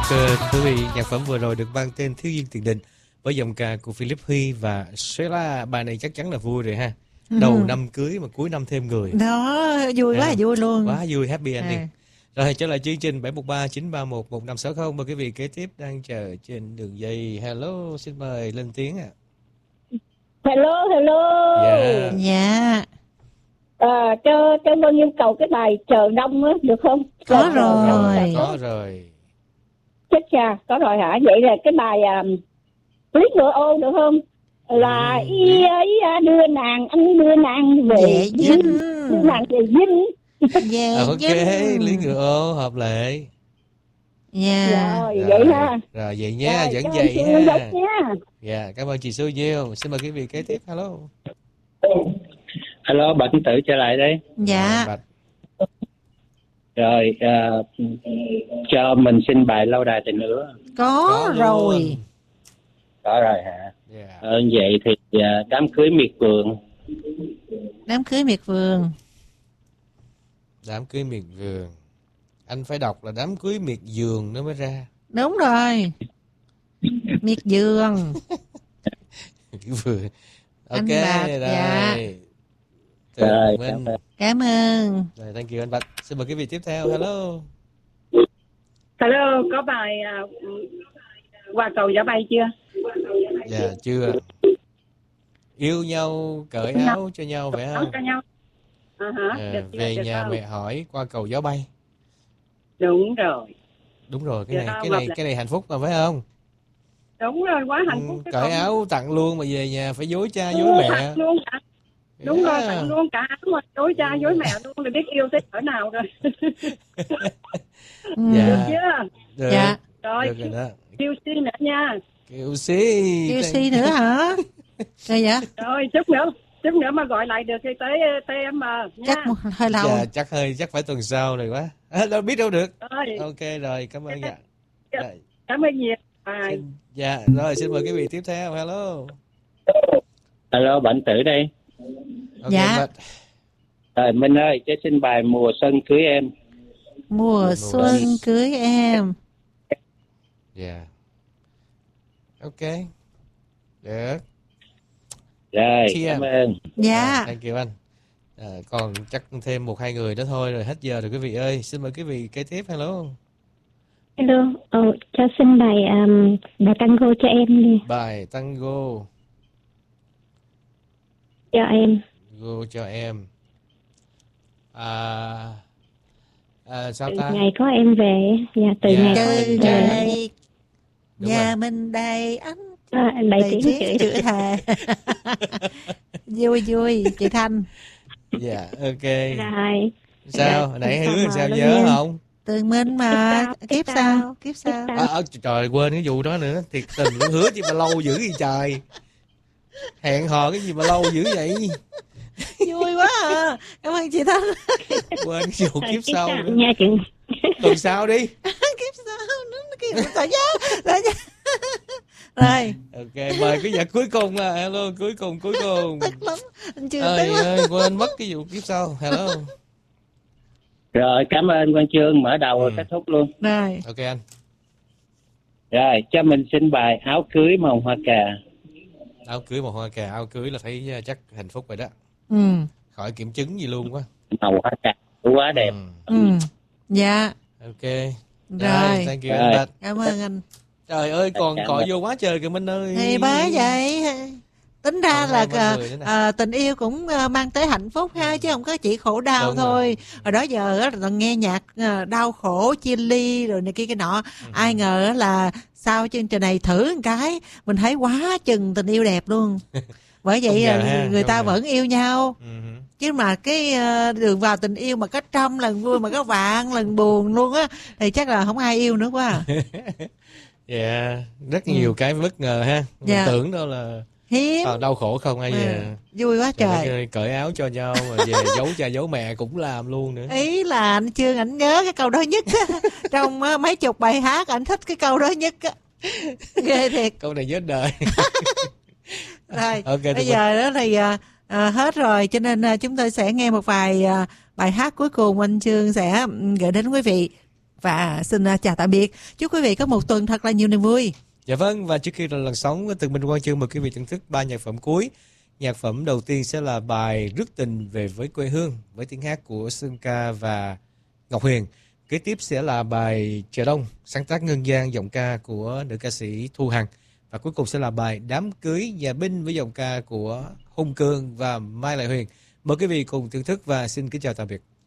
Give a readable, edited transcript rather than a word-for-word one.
quý vị, nhạc phẩm vừa rồi được mang tên Thiếu Duyên Tiền Đình với giọng ca của Philip Huy và Sheila. Bài này chắc chắn là vui rồi ha. Đầu năm cưới mà cuối năm thêm người. Đó, vui quá, vui luôn. Quá vui, happy ending. Rồi trở lại chương trình 713-931-1560. Mời quý vị kế tiếp đang chờ trên đường dây. Hello, xin mời lên tiếng ạ. Hello. Dạ. Cho Vân yêu cầu cái bài Chờ Đông á, được không? Có rồi. Có rồi. Chết cha, có rồi hả? Vậy là cái bài Lý Ngựa Ô được không? Là y ấy đưa nàng, anh đưa nàng về Vinh. Đưa nàng về Vinh. Ok, Lý Ngựa Ô, hợp lệ. Rồi, vậy ha. Rồi, vậy nha, rồi, vẫn vậy ha. Dạ, cảm ơn chị Su nhiều. Xin mời quý vị kế tiếp. Hello. Hello, Bạch Tử trở lại đây. Dạ. Rồi, cho mình xin bài Lâu Đài Tình Ứa. Có rồi. Có rồi hả? Yeah. Vậy thì đám cưới miệt vườn. Đám cưới miệt vườn. Đám cưới miệt vườn. Anh phải đọc là đám cưới miệt vườn nó mới ra. Đúng rồi. Miệt vườn. Vườn. Ok, Anh Bạch, rồi. dạ. Rồi, Cảm ơn. Rồi, thank you anh Bạch. Xin mời quý vị tiếp theo. Hello. Hello, có bài Qua Cầu Gió Bay chưa? Dạ, chưa. Yêu nhau, cởi áo cho nhau phải không? Cho nhau. Về nhà mẹ hỏi qua cầu gió bay. Đúng rồi. Đúng rồi, cái này hạnh phúc mà phải không? Đúng rồi, quá hạnh phúc. Cởi áo tặng luôn mà về nhà phải dối cha dối mẹ. Tặng luôn cả. Đúng rồi, tặng luôn cả áo mà dối cha dối mẹ luôn thì biết yêu tới cỡ nào rồi. Dạ. Được chưa? Được. Dạ. Rồi, được rồi đó. QC nữa nha. QC nữa hả? Rồi vậy? Rồi, chút nữa mà gọi lại được thì tới TM nha. Chắc hơi lâu. Dạ, chắc phải tuần sau rồi quá. Đâu biết đâu được. Rồi. Ok rồi, cảm ơn dạ. Cảm ơn nhiều. Dạ, rồi xin mời quý vị tiếp theo. Hello. Hello, Bạch Tử đây. Okay, dạ. Rồi, Minh ơi, cho xin bài Mùa Xuân Cưới Em. Mùa xuân cưới em. Dạ. Ok. Được. Rồi, cảm ơn. Dạ. Thank you anh. Còn chắc thêm 1-2 người đó thôi rồi hết giờ rồi quý vị ơi. Xin mời quý vị kế tiếp. Hello. Hello, cho xin bài tango cho em đi. Bài tango. Cho em. Go cho em. Sao ta? Từ ngày có em về. Dạ, từ ngày có em về. Nhà mình đầy ánh đầy tiếng chữ thề. Vui chị Thanh. Dạ, ok. Rồi. Sao? Nãy hứa sao nhớ không? Tường Minh mà. Kiếp sau. Trời, quên cái vụ đó nữa. Thiệt tình luôn, hứa gì mà lâu dữ vậy trời. Hẹn hò cái gì mà lâu dữ vậy? Vui quá à. Cảm ơn chị Thanh. Quên cái vụ kiếp sau nữa. Nha chị. Tuần sau đi. Kiếp sau nó tỏ giá. Rồi. Ok, mời cái vật cuối cùng là hello, cuối cùng. Tức lắm. Anh chưa ơi, quên mất cái vụ kiếp sau. Hello. Rồi, cảm ơn Quang Chương, mở đầu rồi kết thúc luôn. Rồi. Ok anh. Rồi, cho mình xin bài Áo Cưới Màu Hoa Cà. Áo cưới màu hoa cà, áo cưới là thấy chắc hạnh phúc rồi đó. Khỏi kiểm chứng gì luôn quá. Màu hoa cà quá đẹp. Dạ. Ok. Rồi. Thank you anh Bạch. Cảm ơn anh. Trời ơi, còn cọ vô quá trời kìa Minh ơi. Thì bởi vậy. Tính ra là tình yêu cũng mang tới hạnh phúc ha, chứ không có chỉ khổ đau đúng thôi. Rồi đó giờ là nghe nhạc đau khổ, chia ly rồi này kia cái nọ. Ai ngờ là sau chương trình này thử một cái mình thấy quá chừng tình yêu đẹp luôn. Bởi vậy người ta vẫn yêu nhau. Chứ mà cái đường vào tình yêu mà có trăm lần vui mà có vạn lần buồn luôn á thì chắc là không ai yêu nữa quá. Dạ, rất nhiều cái bất ngờ ha. Mình tưởng đâu là hiếm đau khổ không ai về. Vui quá trời. Cởi áo cho nhau mà về giấu cha giấu mẹ cũng làm luôn nữa. Ý là anh Chương ảnh nhớ cái câu đó nhất trong mấy chục bài hát ảnh thích cái câu đó nhất á. Ghê thiệt. Câu này nhớ đời. Rồi okay, bây giờ đó thì hết rồi cho nên chúng tôi sẽ nghe một vài bài hát cuối cùng anh Chương sẽ gửi đến quý vị. Và xin chào tạm biệt. Chúc quý vị có một tuần thật là nhiều niềm vui. Dạ vâng, và trước khi lần sóng từ Minh Quang Chương mời quý vị thưởng thức 3 nhạc phẩm cuối. Nhạc phẩm đầu tiên sẽ là bài Rước Tình Về Với Quê Hương với tiếng hát của Sơn Ca và Ngọc Huyền. Kế tiếp sẽ là bài Chợ Đông, sáng tác ngân gian giọng ca của nữ ca sĩ Thu Hằng. Và cuối cùng sẽ là bài Đám Cưới Nhà Binh với giọng ca của Hùng Cường và Mai Lại Huyền. Mời quý vị cùng thưởng thức và xin kính chào tạm biệt.